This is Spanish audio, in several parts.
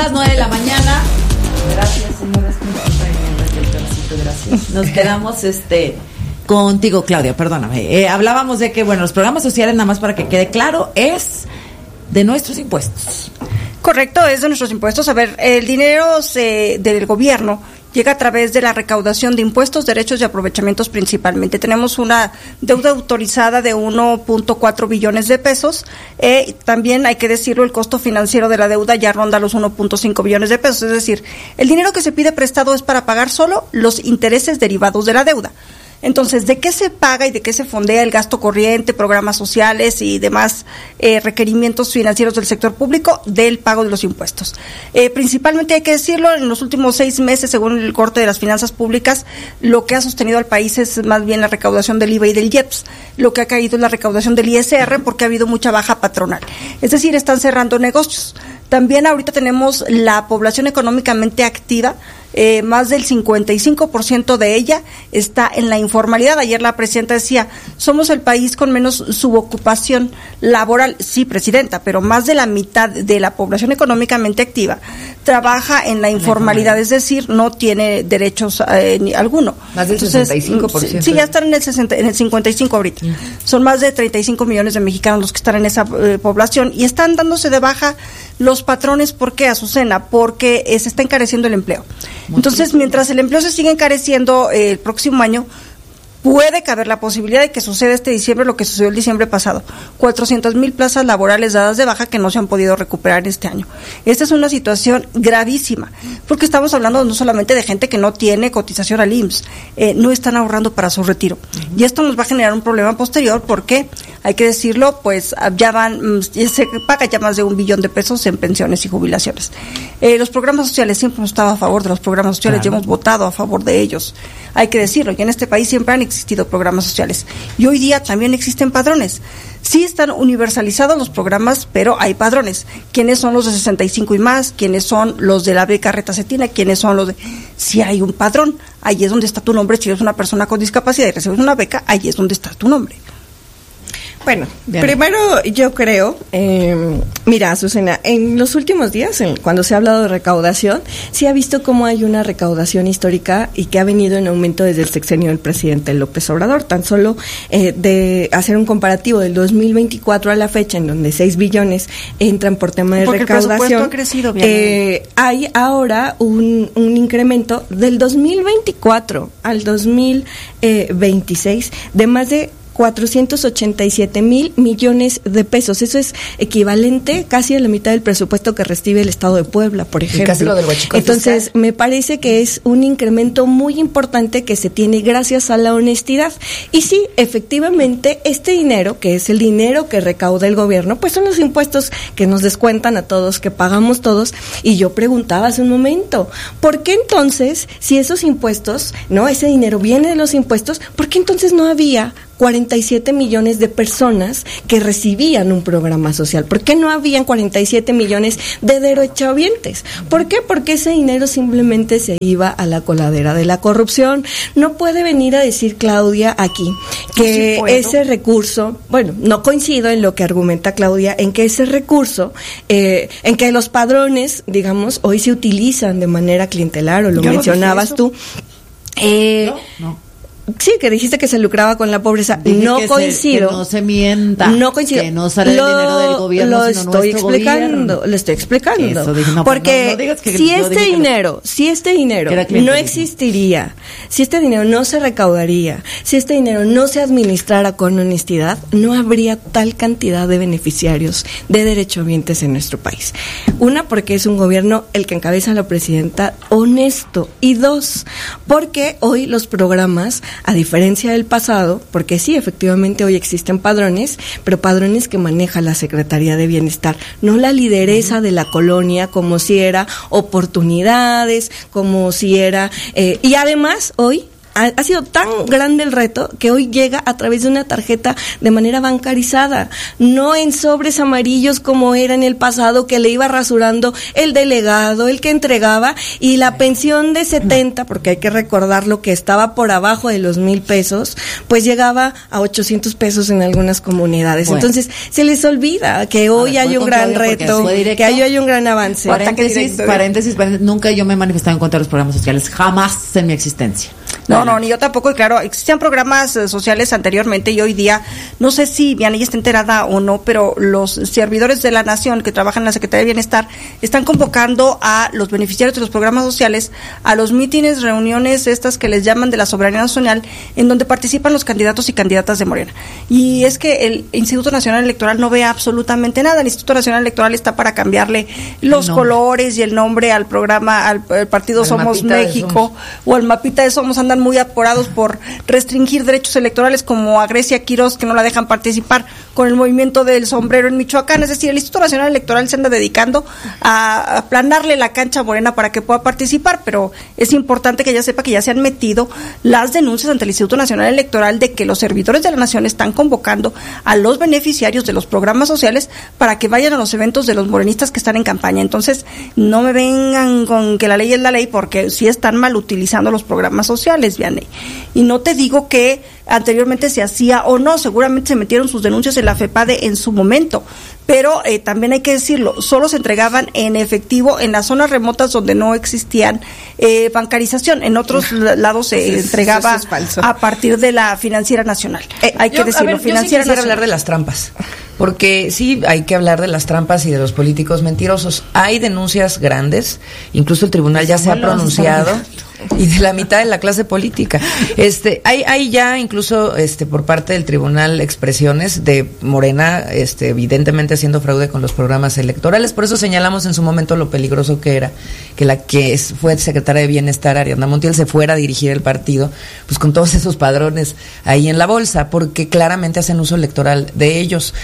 las 9 de la mañana. Gracias, señores. Gracias. Nos quedamos contigo, Claudia, perdóname. Hablábamos de que, bueno, los programas sociales, nada más para que quede claro, es de nuestros impuestos. Correcto, es de nuestros impuestos. A ver, el dinero del gobierno llega a través de la recaudación de impuestos, derechos y aprovechamientos principalmente. Tenemos una deuda autorizada de 1.4 billones de pesos. También hay que decirlo, el costo financiero de la deuda ya ronda los 1.5 billones de pesos. Es decir, el dinero que se pide prestado es para pagar solo los intereses derivados de la deuda. Entonces, ¿de qué se paga y de qué se fondea el gasto corriente, programas sociales y demás requerimientos financieros del sector público? Del pago de los impuestos. Principalmente hay que decirlo, en los últimos 6 meses, según el corte de las finanzas públicas, lo que ha sostenido al país es más bien la recaudación del IVA y del IEPS. Lo que ha caído es la recaudación del ISR porque ha habido mucha baja patronal. Es decir, están cerrando negocios. También ahorita tenemos la población económicamente activa. Más del 55% de ella está en la informalidad. Ayer la presidenta decía, somos el país con menos subocupación laboral. Sí, presidenta, pero más de la mitad de la población económicamente activa trabaja en la informalidad, es decir, no tiene derechos alguno. Más del 65%. Sí, ya están en el 55 ahorita. Son más de 35 millones de mexicanos los que están en esa población y están dándose de baja los patrones. ¿Por qué, Azucena? Porque se está encareciendo el empleo. Entonces, mientras el empleo se sigue encareciendo el próximo año, puede caber la posibilidad de que suceda este diciembre lo que sucedió el diciembre pasado. 400,000 plazas laborales dadas de baja que no se han podido recuperar este año. Esta es una situación gravísima, porque estamos hablando no solamente de gente que no tiene cotización al IMSS, no están ahorrando para su retiro. Y esto nos va a generar un problema posterior porque, hay que decirlo, pues se paga ya más de 1 billón de pesos en pensiones y jubilaciones. Los programas sociales, siempre hemos estado a favor de los programas sociales, ya hemos votado a favor de ellos. Hay que decirlo, y en este país siempre han existido programas sociales. Y hoy día también existen padrones. Sí están universalizados los programas, pero hay padrones. ¿Quiénes son los de 65 y más? ¿Quiénes son los de la beca Retacetina? ¿Quiénes son los de...? Si hay un padrón, ahí es donde está tu nombre. Si eres una persona con discapacidad y recibes una beca, ahí es donde está tu nombre. Bueno, primero yo creo, mira, Azucena, en los últimos días, cuando se ha hablado de recaudación, sí ha visto cómo hay una recaudación histórica y que ha venido en aumento desde el sexenio del presidente López Obrador. Tan solo de hacer un comparativo del 2024 a la fecha, en donde 6 billones entran por tema de recaudación. El presupuesto ha crecido bien. Hay ahora un incremento del 2024 al 2026 de más de 487,000 millones de pesos. Eso es equivalente casi a la mitad del presupuesto que recibe el Estado de Puebla, por ejemplo. Casi lo del huachicol Entonces, fiscal. me parece que es un incremento muy importante que se tiene gracias a la honestidad. Y sí, efectivamente, este dinero, que es el dinero que recauda el gobierno, pues son los impuestos que nos descuentan a todos, que pagamos todos. Y yo preguntaba hace un momento, ¿por qué entonces, si esos impuestos, ese dinero viene de los impuestos, ¿por qué entonces no había 47 millones de personas que recibían un programa social? ¿Por qué no habían 47 millones de derechohabientes? ¿Por qué? Porque ese dinero simplemente se iba a la coladera de la corrupción. No puede venir a decir Claudia aquí que ese recurso, no coincido en lo que argumenta Claudia, en que ese recurso, en que los padrones, digamos, hoy se utilizan de manera clientelar, o lo mencionabas tú. No. Sí, que dijiste que se lucraba con la pobreza. No coincido. Que no se mienta. No coincido. Que no sale el dinero del gobierno, lo sino estoy explicando. gobierno. Lo estoy explicando. Eso dije, porque no digas que si este dinero no existiría, si este dinero no se recaudaría, si este dinero no se administrara con honestidad, no habría tal cantidad de beneficiarios, de derechohabientes en nuestro país. Una, porque es un gobierno el que encabeza la presidenta honesto. Y dos, porque hoy los programas, a diferencia del pasado, porque sí, efectivamente hoy existen padrones, pero padrones que maneja la Secretaría de Bienestar, no la lideresa de la colonia, como si era oportunidades, como si era... y además, hoy ha sido tan grande el reto que hoy llega a través de una tarjeta de manera bancarizada, no en sobres amarillos como era en el pasado, que le iba rasurando el delegado, el que entregaba, y la pensión de 70, porque hay que recordar lo que estaba por abajo de los 1,000 pesos, pues llegaba a 800 pesos en algunas comunidades. Bueno. Entonces, se les olvida que hoy hay un gran reto, que hoy hay un gran avance. Paréntesis, nunca yo me he manifestado en contra de los programas sociales, jamás en mi existencia. No, ni yo tampoco, y claro, existían programas sociales anteriormente y hoy día, no sé si Vianney está enterada o no, pero los servidores de la nación que trabajan en la Secretaría de Bienestar están convocando a los beneficiarios de los programas sociales a los mítines, reuniones estas que les llaman de la soberanía nacional, en donde participan los candidatos y candidatas de Morena. Y es que el Instituto Nacional Electoral no ve absolutamente nada. El Instituto Nacional Electoral está para cambiarle los colores y el nombre al programa, al partido Somos México o al mapita de Somos. Andan muy aporados por restringir derechos electorales, como a Grecia Quirós, que no la dejan participar con el movimiento del sombrero en Michoacán. Es decir, el Instituto Nacional Electoral se anda dedicando a aplanarle la cancha a Morena para que pueda participar, pero es importante que ella sepa que ya se han metido las denuncias ante el Instituto Nacional Electoral de que los servidores de la nación están convocando a los beneficiarios de los programas sociales para que vayan a los eventos de los morenistas que están en campaña. Entonces, no me vengan con que la ley es la ley, porque sí están mal utilizando los programas sociales, Vianney. Y no te digo que anteriormente se hacía o no, seguramente se metieron sus denuncias en la FEPADE en su momento, pero también hay que decirlo, solo se entregaban en efectivo en las zonas remotas donde no existían bancarización. En otros lados se entregaba a partir de la Financiera Nacional. Hay que decirlo, Financiera Nacional. Hablar de las trampas, porque sí hay que hablar de las trampas y de los políticos mentirosos. Hay denuncias grandes, incluso el tribunal ya se ha pronunciado, y de la mitad de la clase política. Hay ya incluso por parte del tribunal expresiones de Morena evidentemente haciendo fraude con los programas electorales. Por eso señalamos en su momento lo peligroso que era que la que fue secretaria de Bienestar, Ariadna Montiel, se fuera a dirigir el partido pues con todos esos padrones ahí en la bolsa, porque claramente hacen uso electoral de ellos.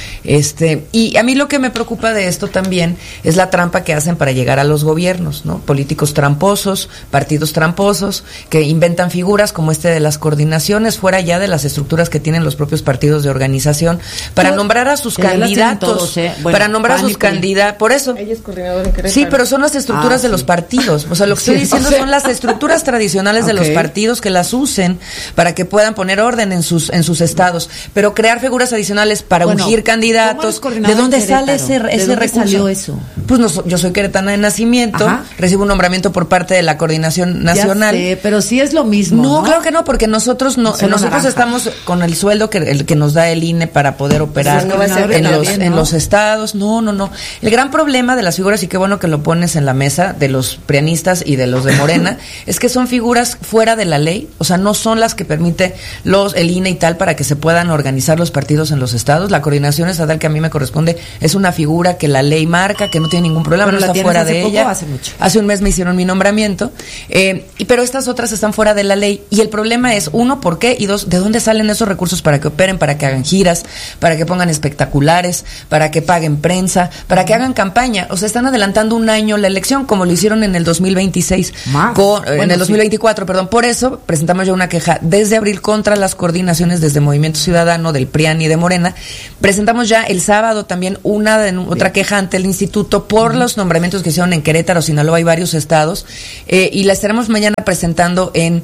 Y a mí lo que me preocupa de esto también es la trampa que hacen para llegar a los gobiernos, ¿no? Políticos tramposos, partidos tramposos, que inventan figuras como de las coordinaciones, fuera ya de las estructuras que tienen los propios partidos de organización, para nombrar a sus candidatos, para nombrar a sus candidatos. Por eso. Ella es coordinadora en Querétaro. Sí, pero son las estructuras de los partidos. O sea, lo que estoy diciendo son las estructuras tradicionales de los partidos, que las usen para que puedan poner orden en sus estados. Pero crear figuras adicionales para ungir candidatos. ¿De dónde sale ese recurso? Salió eso? Pues yo soy queretana de nacimiento, recibo un nombramiento por parte de la Coordinación Nacional. Pero sí es lo mismo. No, claro que no, porque nosotros estamos con el sueldo que nos da el INE para poder operar en los estados. No. El gran problema de las figuras, y qué bueno que lo pones en la mesa, de los prianistas y de los de Morena, es que son figuras fuera de la ley, o sea, no son las que permite el INE y tal para que se puedan organizar los partidos en los estados. La coordinación estatal que a mí me corresponde es una figura que la ley marca, que no tiene ningún problema, no está fuera de ella. Hace un mes me hicieron mi nombramiento, pero estas otras están fuera de la ley, y el problema es, uno, ¿por qué? Y dos, ¿de dónde salen esos recursos para que operen, para que hagan giras, para que pongan espectaculares, para que paguen prensa, para que hagan campaña? O sea, están adelantando un año la elección, como lo hicieron en el 2026, en el 2024, perdón. Por eso presentamos ya una queja desde abril contra las coordinaciones desde Movimiento Ciudadano, del PRIAN y de Morena. Presentamos ya el sábado también otra queja ante el instituto por los nombramientos que hicieron en Querétaro, Sinaloa y varios estados, y la estaremos mañana presentando en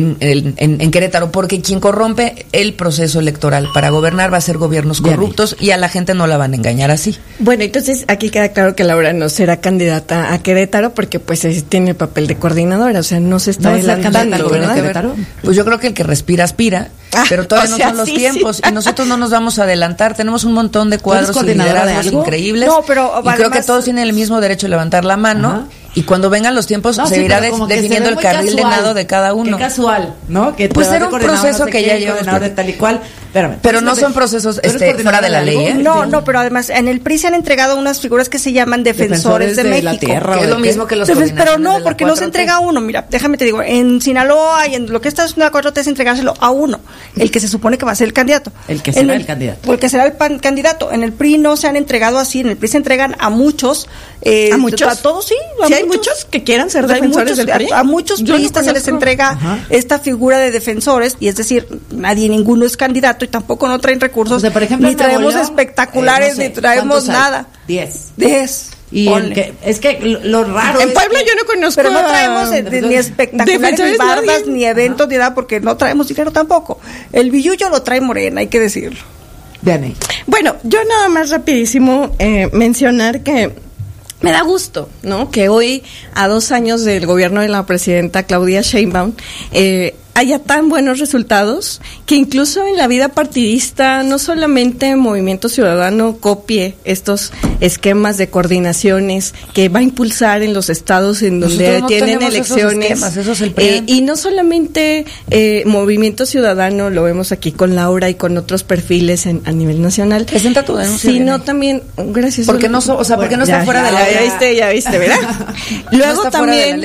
Querétaro, porque quien corrompe el proceso electoral para gobernar va a ser gobiernos corruptos, y a la gente no la van a engañar así. Bueno, entonces aquí queda claro que Laura no será candidata a Querétaro, porque pues tiene el papel de coordinadora, o sea, no se está adelantando, ¿verdad? Pues yo creo que el que respira aspira, pero todavía no son los tiempos, y nosotros no nos vamos a adelantar. Tenemos un montón de cuadros y liderazgos increíbles, y creo que todos tienen el mismo derecho de levantar la mano. Y cuando vengan los tiempos se irá definiendo el carril de nado de cada uno. Qué casual, ¿no? Que pues era un proceso que ya lleva de tal y cual. Pero no son procesos fuera de la ley, ¿eh? No, pero además en el PRI se han entregado unas figuras que se llaman defensores de México. La tierra, que es lo mismo que los pero no, porque no se entrega a uno. Mira, déjame te digo, en Sinaloa y en lo que está haciendo la 4T es entregárselo a uno, el que se supone que va a ser el candidato. El que será el candidato. O el que será el candidato. En el PRI no se han entregado así, en el PRI se entregan a muchos. ¿A muchos? A todos, sí. ¿Sí hay muchos que quieran ser defensores del PRI? A muchos priistas se les entrega esta figura de defensores, y es decir, ninguno es candidato y tampoco no traen recursos. O sea, por ejemplo, ni traemos espectaculares, ni traemos nada. 10. Y es que lo raro en Puebla yo no conozco, pero no traemos ni espectaculares, ni bardas, ni eventos, ni nada, porque no traemos dinero tampoco. El billullo lo trae Morena, hay que decirlo. Bien. Bueno, yo nada más rapidísimo mencionar que me da gusto, ¿no? Que hoy, a 2 años del gobierno de la presidenta Claudia Sheinbaum, haya tan buenos resultados, que incluso en la vida partidista no solamente Movimiento Ciudadano copie estos esquemas de coordinaciones que va a impulsar en los estados en donde no tienen elecciones, eso es el PRI. Y no solamente Movimiento Ciudadano, lo vemos aquí con Laura y con otros perfiles a nivel nacional, presenta tu denuncia, sino también, gracias, porque no porque no está fuera de la ley. Ya viste, ¿verdad? Luego no también,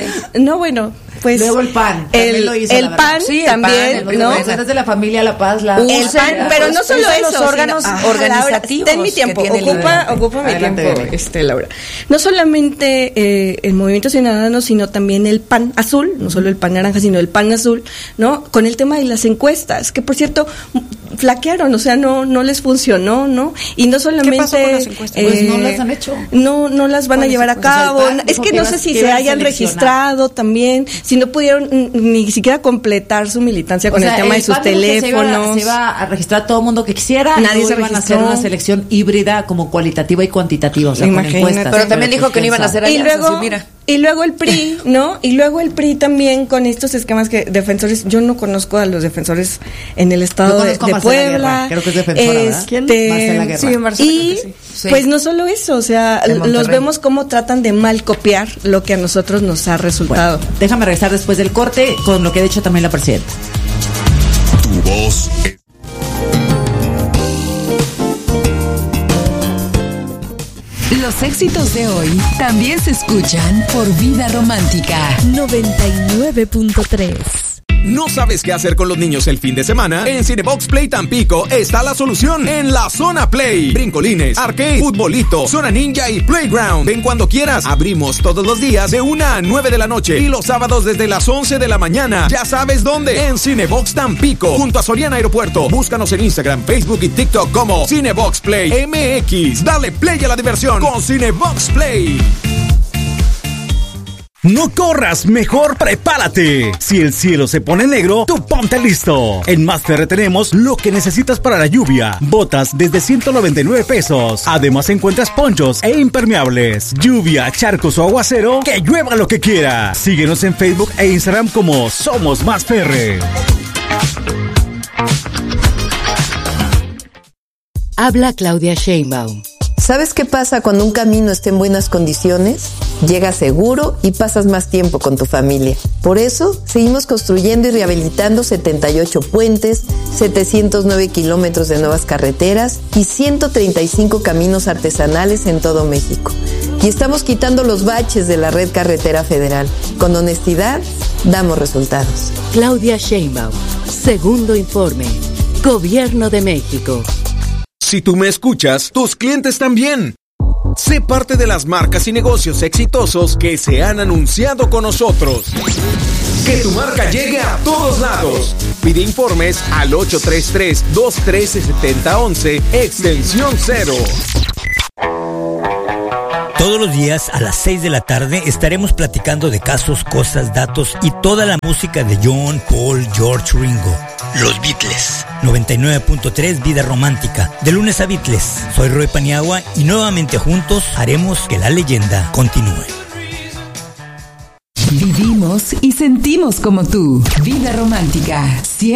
pues luego el PAN, el PAN sí, también, ¿no? Es de la familia La Paz, el PAN, pero no solo eso, los órganos organizativos. Ten mi tiempo, ocupa mi tiempo, Laura. No solamente el Movimiento Ciudadano, sino también el PAN azul, no solo el PAN naranja, sino el PAN azul, ¿no? Con el tema de las encuestas, que por cierto flaquearon, o sea, no les funcionó, ¿no? Y no solamente ¿qué pasó con las encuestas? Pues no las han hecho. No las van a llevar a cabo. Es que no sé si se hayan registrado también, si no pudieron ni siquiera completar su militancia con el tema de sus teléfonos. Se iba a registrar todo el mundo que quisiera. Nadie se iban a hacer una selección híbrida como cualitativa y cuantitativa, o sea, con encuestas. Pero también dijo que no iban a hacer alianzas, y luego el PRI, ¿no? Y luego el PRI también con estos esquemas que defensores, yo no conozco a los defensores en el estado de Puebla. Creo que es defensora, ¿verdad? Marcela Guerra. Sí, Marcela, y pues no solo eso, o sea, los vemos cómo tratan de mal copiar lo que a nosotros nos ha resultado. Bueno, déjame regresar después del corte con lo que ha dicho también la presidenta. Tu voz. Los éxitos de hoy también se escuchan por Vida Romántica 99.3. ¿No sabes qué hacer con los niños el fin de semana? En Cinebox Play Tampico está la solución en la Zona Play. Brincolines, arcade, futbolito, zona ninja y playground. Ven cuando quieras. Abrimos todos los días de 1 a 9 de la noche y los sábados desde las 11 de la mañana. Ya sabes dónde. En Cinebox Tampico, junto a Soriana Aeropuerto. Búscanos en Instagram, Facebook y TikTok como Cinebox Play MX. Dale play a la diversión con Cinebox Play. No corras, mejor prepárate. Si el cielo se pone negro, tú ponte listo. En Master tenemos lo que necesitas para la lluvia. Botas desde 199 pesos. Además encuentras ponchos e impermeables. Lluvia, charcos o aguacero, que llueva lo que quiera. Síguenos en Facebook e Instagram como Somos Más Ferre. Habla Claudia Sheinbaum. ¿Sabes qué pasa cuando un camino está en buenas condiciones? Llegas seguro y pasas más tiempo con tu familia. Por eso, seguimos construyendo y rehabilitando 78 puentes, 709 kilómetros de nuevas carreteras y 135 caminos artesanales en todo México. Y estamos quitando los baches de la red carretera federal. Con honestidad, damos resultados. Claudia Sheinbaum, segundo informe. Gobierno de México. Si tú me escuchas, tus clientes también. Sé parte de las marcas y negocios exitosos que se han anunciado con nosotros. Que tu marca llegue a todos lados. Pide informes al 833-213-7011, extensión 0. Todos los días a las 6 de la tarde estaremos platicando de casos, cosas, datos y toda la música de John, Paul, George, Ringo. Los Beatles. 99.3 Vida Romántica. De lunes a Beatles. Soy Roy Paniagua y nuevamente juntos haremos que la leyenda continúe. Vivimos y sentimos como tú. Vida Romántica.